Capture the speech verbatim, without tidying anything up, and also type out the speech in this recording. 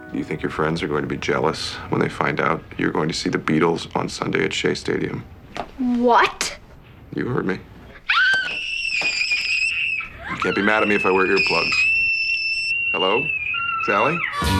Do you think your friends are going to be jealous when they find out you're going to see the Beatles on Sunday at Shea Stadium? What? You heard me. You can't be mad at me if I wear earplugs. Hello? Sally?